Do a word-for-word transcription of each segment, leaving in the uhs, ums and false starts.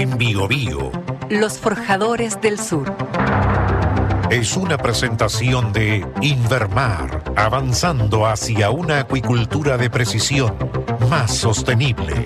en Biobío. Los Forjadores del Sur. Es una presentación de Invermar, avanzando hacia una acuicultura de precisión más sostenible.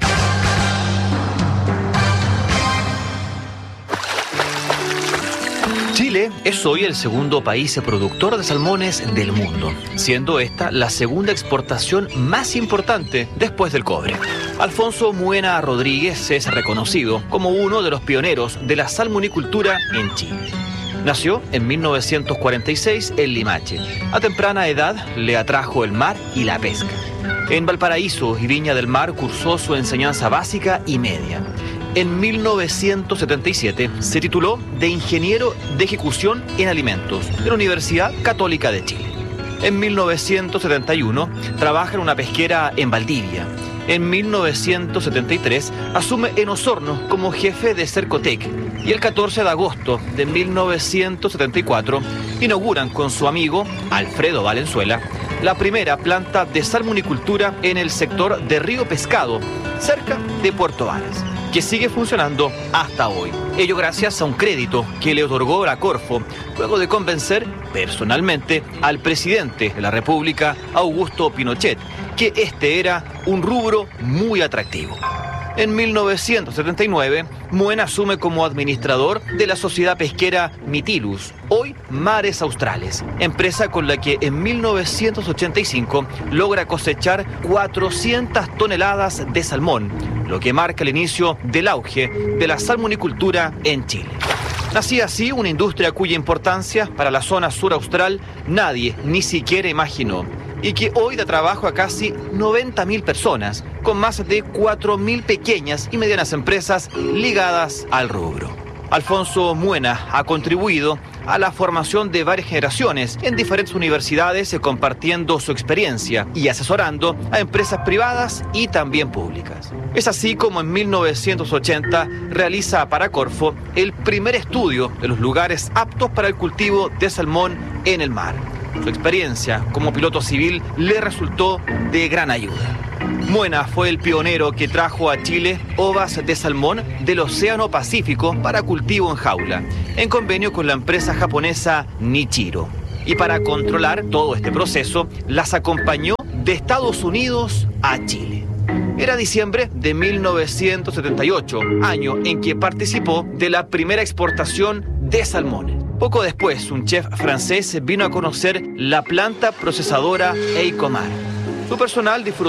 Chile es hoy el segundo país productor de salmones del mundo, siendo esta la segunda exportación más importante después del cobre. Alfonso Muena Rodríguez es reconocido como uno de los pioneros de la salmonicultura en Chile. Nació en mil novecientos cuarenta y seis en Limache. A temprana edad le atrajo el mar y la pesca. En Valparaíso y Viña del Mar cursó su enseñanza básica y media. En mil novecientos setenta y siete se tituló de Ingeniero de Ejecución en Alimentos de la Universidad Católica de Chile. En mil novecientos setenta y uno trabaja en una pesquera en Valdivia. En mil novecientos setenta y tres asume en Osorno como jefe de Cercotec y el catorce de agosto de mil novecientos setenta y cuatro inauguran con su amigo Alfredo Valenzuela la primera planta de salmonicultura en el sector de Río Pescado, cerca de Puerto Varas, que sigue funcionando hasta hoy. Ello gracias a un crédito que le otorgó la Corfo, luego de convencer personalmente al presidente de la República, Augusto Pinochet, que este era un rubro muy atractivo. En mil novecientos setenta y nueve, Muena asume como administrador de la sociedad pesquera Mitilus, hoy Mares Australes, empresa con la que en mil novecientos ochenta y cinco logra cosechar cuatrocientas toneladas de salmón, lo que marca el inicio del auge de la salmonicultura en Chile. Nacía así una industria cuya importancia para la zona sur austral nadie ni siquiera imaginó, y que hoy da trabajo a casi noventa mil personas, con más de cuatro mil pequeñas y medianas empresas ligadas al rubro. Alfonso Muena ha contribuido a la formación de varias generaciones en diferentes universidades, compartiendo su experiencia y asesorando a empresas privadas y también públicas. Es así como en mil novecientos ochenta realiza para Corfo el primer estudio de los lugares aptos para el cultivo de salmón en el mar. Su experiencia como piloto civil le resultó de gran ayuda. Muena fue el pionero que trajo a Chile ovas de salmón del Océano Pacífico para cultivo en jaula, en convenio con la empresa japonesa Nichiro. Y para controlar todo este proceso, las acompañó de Estados Unidos a Chile. Era diciembre de mil novecientos setenta y ocho, año en que participó de la primera exportación de salmones. Poco después, un chef francés vino a conocer la planta procesadora Eicomar. Su personal disfrutó